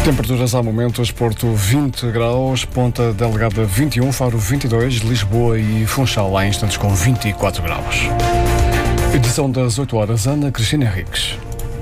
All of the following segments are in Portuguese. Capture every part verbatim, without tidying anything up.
Temperaturas ao momento: Porto vinte graus, Ponta Delgada vinte e um, Faro vinte e dois, Lisboa e Funchal há instantes com vinte e quatro graus. Edição das oito horas, Ana Cristina Henriques.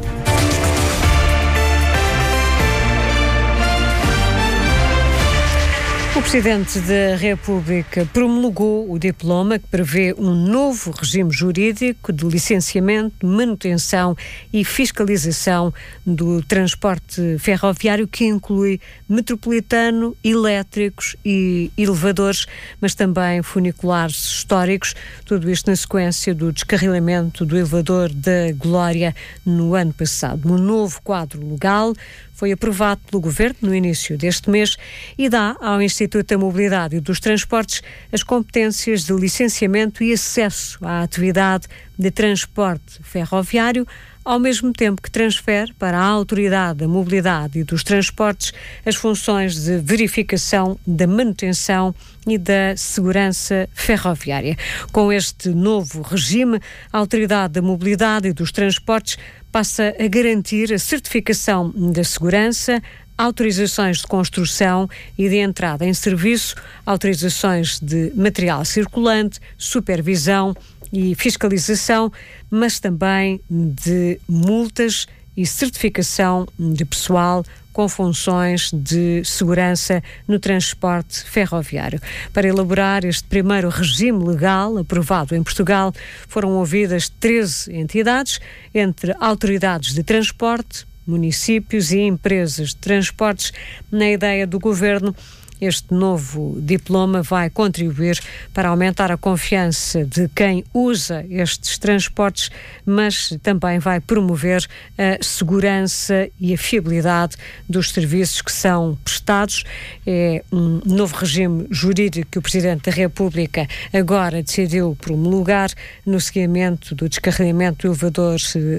O Presidente da República promulgou o diploma que prevê um novo regime jurídico de licenciamento, manutenção e fiscalização do transporte ferroviário, que inclui metropolitano, elétricos e elevadores, mas também funiculares históricos. Tudo isto na sequência do descarrilamento do elevador da Glória no ano passado. Um novo quadro legal foi aprovado pelo Governo no início deste mês e dá ao Instituto da Mobilidade e dos Transportes as competências de licenciamento e acesso à atividade de transporte ferroviário, ao mesmo tempo que transfere para a Autoridade da Mobilidade e dos Transportes as funções de verificação da manutenção e da segurança ferroviária. Com este novo regime, a Autoridade da Mobilidade e dos Transportes passa a garantir a certificação da segurança, autorizações de construção e de entrada em serviço, autorizações de material circulante, supervisão e fiscalização, mas também de multas e certificação de pessoal com funções de segurança no transporte ferroviário. Para elaborar este primeiro regime legal aprovado em Portugal, foram ouvidas treze entidades, entre autoridades de transporte, municípios e empresas de transportes. Na ideia do Governo, este novo diploma vai contribuir para aumentar a confiança de quem usa estes transportes, mas também vai promover a segurança e a fiabilidade dos serviços que são prestados. É um novo regime jurídico que o Presidente da República agora decidiu promulgar no seguimento do descarrilamento do elevador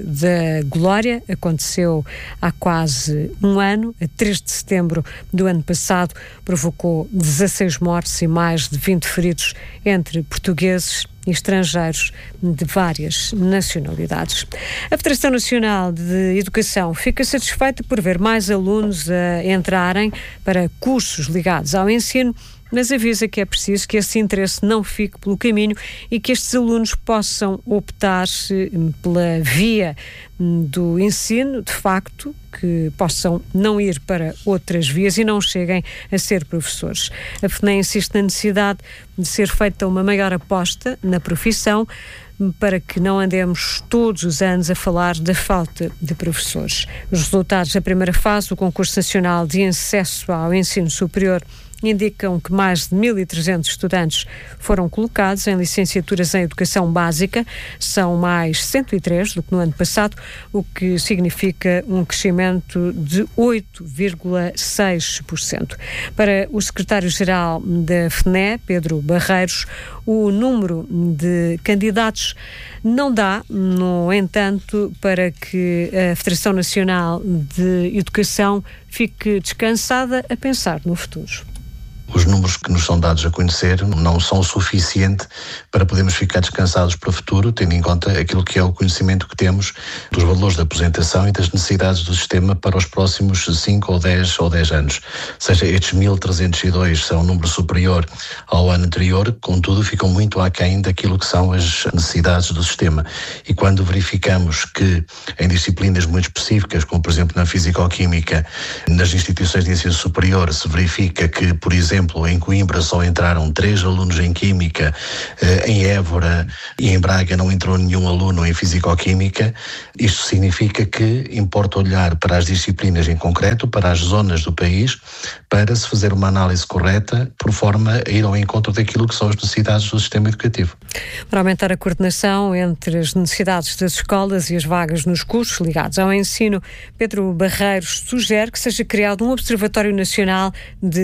da Glória. Aconteceu há quase um ano, a três de setembro do ano passado, provocou com dezasseis mortes e mais de vinte feridos entre portugueses e estrangeiros de várias nacionalidades. A Federação Nacional de Educação fica satisfeita por ver mais alunos a entrarem para cursos ligados ao ensino, mas avisa que é preciso que esse interesse não fique pelo caminho e que estes alunos possam optar pela via do ensino, de facto, que possam não ir para outras vias e não cheguem a ser professores. A F N E insiste na necessidade de ser feita uma maior aposta na profissão, para que não andemos todos os anos a falar da falta de professores. Os resultados da primeira fase do Concurso Nacional de Acesso ao Ensino Superior indicam que mais de mil e trezentos estudantes foram colocados em licenciaturas em Educação Básica, são mais cento e três do que no ano passado, o que significa um crescimento de oito vírgula seis por cento. Para o secretário-geral da F N E, Pedro Barreiros, o número de candidatos não dá, no entanto, para que a Federação Nacional de Educação fique descansada a pensar no futuro. Os números que nos são dados a conhecer não são o suficiente para podermos ficar descansados para o futuro, tendo em conta aquilo que é o conhecimento que temos dos valores da aposentação e das necessidades do sistema para os próximos cinco ou dez ou dez anos. Ou seja, estes mil trezentos e dois são um número superior ao ano anterior, contudo ficam muito aquém daquilo que são as necessidades do sistema. E quando verificamos que em disciplinas muito específicas, como por exemplo na Físico-Química, nas instituições de ensino superior, se verifica que, por exemplo, em Coimbra só entraram três alunos em Química, em Évora e em Braga não entrou nenhum aluno em Físico-Química, isto significa que importa olhar para as disciplinas em concreto, para as zonas do país, para se fazer uma análise correta, por forma a ir ao encontro daquilo que são as necessidades do sistema educativo. Para aumentar a coordenação entre as necessidades das escolas e as vagas nos cursos ligados ao ensino, Pedro Barreiros sugere que seja criado um Observatório Nacional de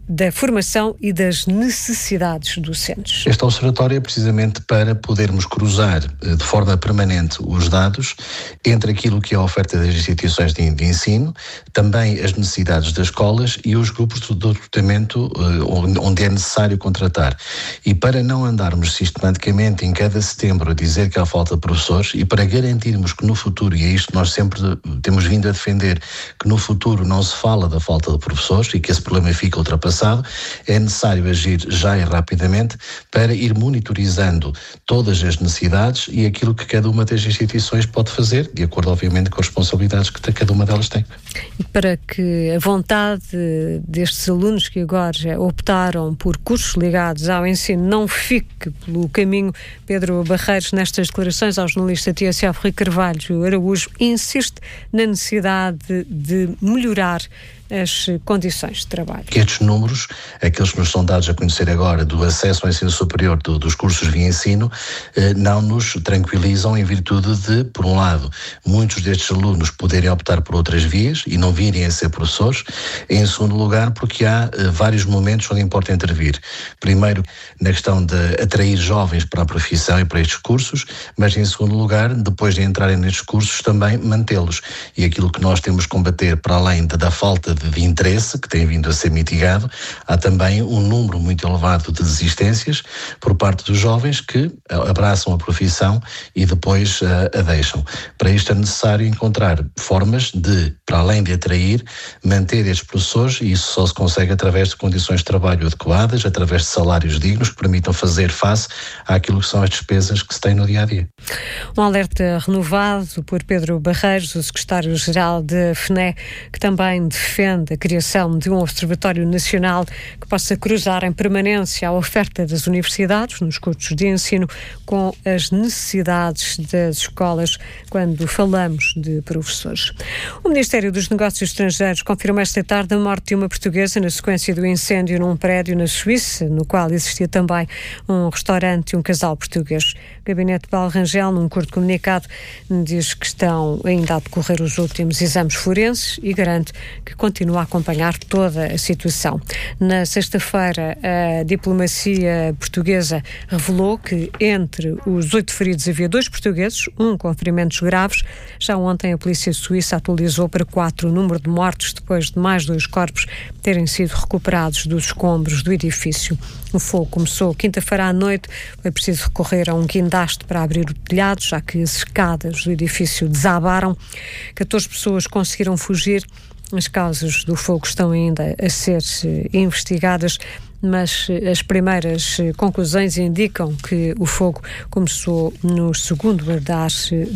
da formação e das necessidades docentes. Este observatório é precisamente para podermos cruzar de forma permanente os dados entre aquilo que é a oferta das instituições de, de ensino, também as necessidades das escolas e os grupos de recrutamento onde é necessário contratar. E para não andarmos sistematicamente em cada setembro a dizer que há falta de professores e para garantirmos que no futuro, e é isto que nós sempre temos vindo a defender, que no futuro não se fala da falta de professores e que esse problema fica ultrapassado, é necessário agir já e rapidamente para ir monitorizando todas as necessidades e aquilo que cada uma das instituições pode fazer, de acordo, obviamente, com as responsabilidades que cada uma delas tem. E para que a vontade destes alunos que agora optaram por cursos ligados ao ensino não fique pelo caminho, Pedro Barreiros, nestas declarações ao jornalista T S F Rui Carvalho Araújo, insiste na necessidade de melhorar as condições de trabalho. Que estes números, aqueles que nos são dados a conhecer agora do acesso ao ensino superior do, dos cursos via ensino, eh, não nos tranquilizam em virtude de, por um lado, muitos destes alunos poderem optar por outras vias e não virem a ser professores. Em segundo lugar, porque há eh, vários momentos onde importa intervir. Primeiro, na questão de atrair jovens para a profissão e para estes cursos, mas em segundo lugar, depois de entrarem nestes cursos, também mantê-los. E aquilo que nós temos que combater, para além de, da falta de de interesse, que tem vindo a ser mitigado, há também um número muito elevado de desistências por parte dos jovens que abraçam a profissão e depois a, a deixam. Para isto é necessário encontrar formas de, para além de atrair, manter estes professores, e isso só se consegue através de condições de trabalho adequadas, através de salários dignos que permitam fazer face àquilo que são as despesas que se tem no dia-a-dia. Um alerta renovado por Pedro Barreiros, o secretário-geral da F N E, que também defende a criação de um observatório nacional que possa cruzar em permanência a oferta das universidades nos cursos de ensino com as necessidades das escolas quando falamos de professores. O Ministério dos Negócios Estrangeiros confirmou esta tarde a morte de uma portuguesa na sequência do incêndio num prédio na Suíça, no qual existia também um restaurante e um casal português. O Gabinete de Paulo Rangel, num curto comunicado, diz que estão ainda a decorrer os últimos exames forenses e garante que continua a acompanhar toda a situação. Na sexta-feira, a diplomacia portuguesa revelou que entre os oito feridos havia dois portugueses, um com ferimentos graves. Já ontem a polícia suíça atualizou para quatro o número de mortes depois de mais dois corpos terem sido recuperados dos escombros do edifício. O fogo começou quinta-feira à noite. Foi preciso recorrer a um guindaste para abrir o telhado, já que as escadas do edifício desabaram. catorze pessoas conseguiram fugir. As causas do fogo estão ainda a ser investigadas, mas as primeiras conclusões indicam que o fogo começou no segundo andar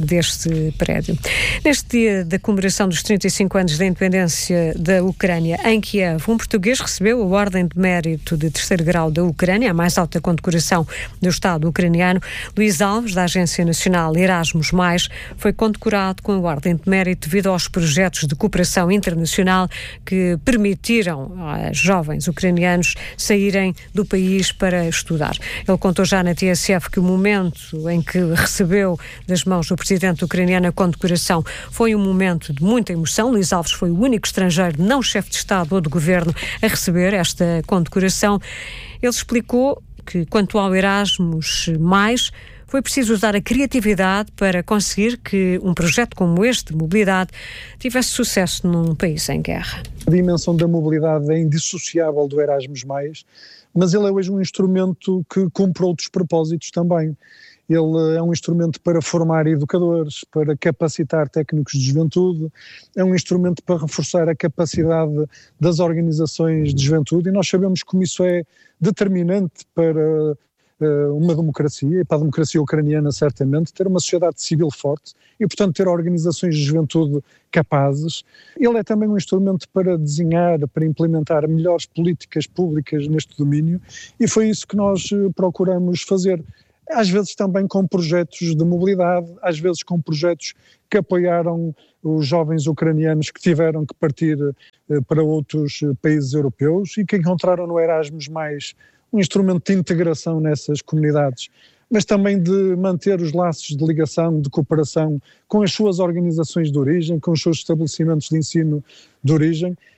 deste prédio. Neste dia da comemoração dos trinta e cinco anos da independência da Ucrânia, em Kiev, um português recebeu a Ordem de Mérito de terceiro grau da Ucrânia, a mais alta condecoração do Estado ucraniano. Luís Alves, da Agência Nacional Erasmus mais, foi condecorado com a Ordem de Mérito devido aos projetos de cooperação internacional que permitiram aos jovens ucranianos saírem do país para estudar. Ele contou já na T S F que o momento em que recebeu das mãos do presidente ucraniano a condecoração foi um momento de muita emoção. Luís Alves foi o único estrangeiro, não chefe de Estado ou de Governo, a receber esta condecoração. Ele explicou que, quanto ao Erasmus mais, foi preciso usar a criatividade para conseguir que um projeto como este, de mobilidade, tivesse sucesso num país em guerra. A dimensão da mobilidade é indissociável do Erasmus mais, mas ele é hoje um instrumento que cumpre outros propósitos também. Ele é um instrumento para formar educadores, para capacitar técnicos de juventude, é um instrumento para reforçar a capacidade das organizações de juventude, e nós sabemos como isso é determinante para uma democracia, e para a democracia ucraniana certamente, ter uma sociedade civil forte e, portanto, ter organizações de juventude capazes. Ele é também um instrumento para desenhar, para implementar melhores políticas públicas neste domínio, e foi isso que nós procuramos fazer. Às vezes também com projetos de mobilidade, às vezes com projetos que apoiaram os jovens ucranianos que tiveram que partir para outros países europeus e que encontraram no Erasmus mais um instrumento de integração nessas comunidades, mas também de manter os laços de ligação, de cooperação com as suas organizações de origem, com os seus estabelecimentos de ensino de origem,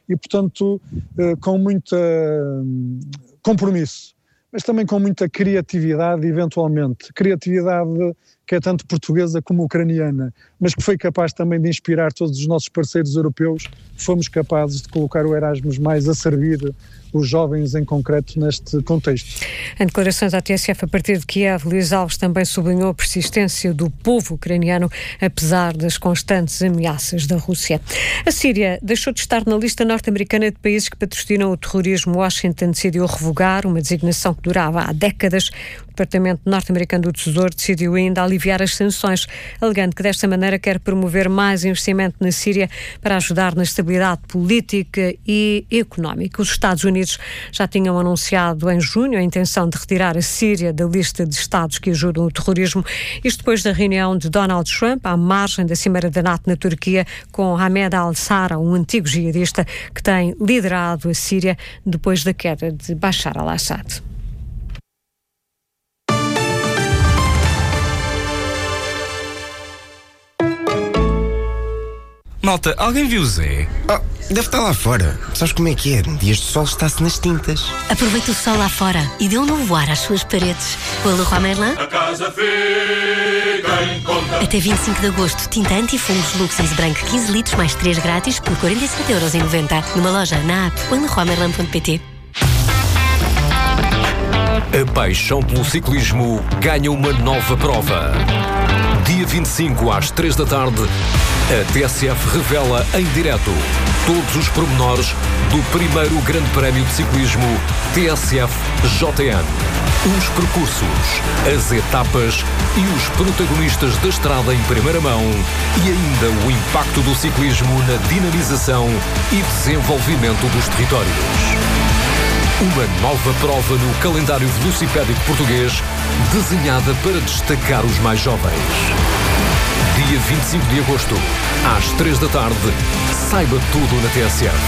e, portanto, com muito compromisso, mas também com muita criatividade, eventualmente. Criatividade que é tanto portuguesa como ucraniana, mas que foi capaz também de inspirar todos os nossos parceiros europeus. Fomos capazes de colocar o Erasmus mais a servir os jovens em concreto neste contexto. Em declarações à T S F a partir de Kiev, Luís Alves também sublinhou a persistência do povo ucraniano, apesar das constantes ameaças da Rússia. A Síria deixou de estar na lista norte-americana de países que patrocinam o terrorismo. Washington decidiu revogar uma designação que durava há décadas. O Departamento norte-americano do Tesouro decidiu ainda aliviar as sanções, alegando que desta maneira quer promover mais investimento na Síria para ajudar na estabilidade política e económica. Os Estados Unidos já tinham anunciado em junho a intenção de retirar a Síria da lista de Estados que ajudam o terrorismo, isto depois da reunião de Donald Trump à margem da Cimeira da NATO na Turquia com Ahmed al-Sara, um antigo jihadista que tem liderado a Síria depois da queda de Bashar al-Assad. Malta, alguém viu o Zé? Oh, deve estar lá fora. Sabes como é que é? Dias de sol está-se nas tintas. Aproveita o sol lá fora e dê um novo ar às suas paredes. Com a Leroy Merlin. A casa fica em conta. Até vinte e cinco de agosto, tinta anti-fungos Luxis branco quinze litros mais três grátis por quarenta e sete euros e noventa. Numa loja, na app ou em leroy merlin ponto pt. A paixão pelo ciclismo ganha uma nova prova. Dia vinte e cinco às três da tarde, a T S F revela em direto todos os pormenores do primeiro Grande Prémio de Ciclismo T S F J N. Os percursos, as etapas e os protagonistas da estrada em primeira mão e ainda o impacto do ciclismo na dinamização e desenvolvimento dos territórios. Uma nova prova no calendário velocipédico português, desenhada para destacar os mais jovens. Dia vinte e cinco de agosto, às três da tarde, saiba tudo na T S F.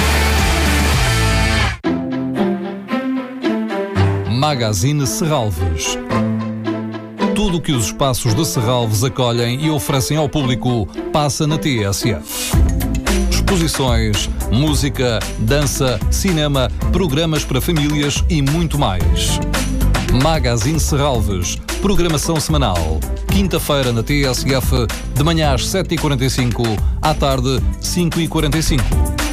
Magazine Serralves. Tudo o que os espaços de Serralves acolhem e oferecem ao público passa na T S F. Exposições, música, dança, cinema, programas para famílias e muito mais. Magazine Serralves, programação semanal. Quinta-feira na T S F, de manhã às sete e quarenta e cinco, à tarde cinco e quarenta e cinco.